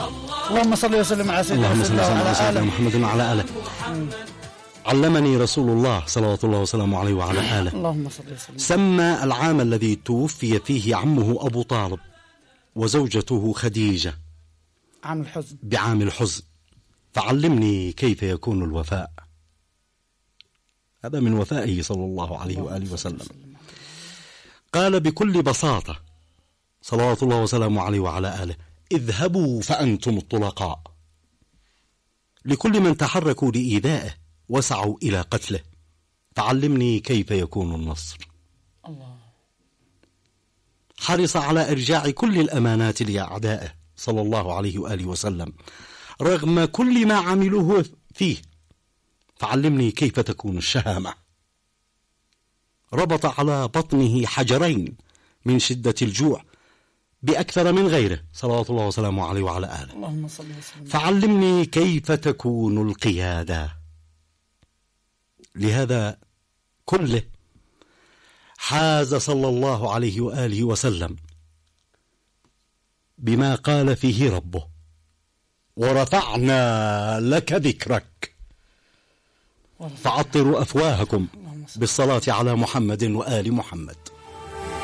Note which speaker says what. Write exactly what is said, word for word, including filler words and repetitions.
Speaker 1: اللهم صل وسلم على سيدنا
Speaker 2: اللهم صل وسلم على سيدنا محمد وعلى آله. علمني رسول الله صلوات الله وسلامه عليه وعلى آله.
Speaker 1: اللهم صل وسلم.
Speaker 2: سمى العام الذي توفي فيه عمه أبو طالب وزوجته خديجة
Speaker 1: عام الحزن
Speaker 2: بعام الحزن، فعلمني كيف يكون الوفاء. هذا من وفائه صلى الله عليه وآله وسلم. قال بكل بساطة صلوات الله وسلامه عليه وعلى آله: اذهبوا فأنتم الطلقاء، لكل من تحركوا لإيذائه وسعوا إلى قتله، فعلمني كيف يكون النصر.
Speaker 1: الله.
Speaker 2: حرص على إرجاع كل الأمانات لأعدائه صلى الله عليه وآله وسلم رغم كل ما عملوه فيه، فعلمني كيف تكون الشهامة. ربط على بطنه حجرين من شدة الجوع بأكثر من غيره صلوات الله وسلامه عليه وعلى آله.
Speaker 1: اللهم صل وسلم.
Speaker 2: فعلمني كيف تكون القيادة. لهذا كله حاز صلى الله عليه وآله وسلم بما قال فيه ربه: ورفعنا لك ذكرك. فعطروا أفواهكم بالصلاة على محمد وآل محمد.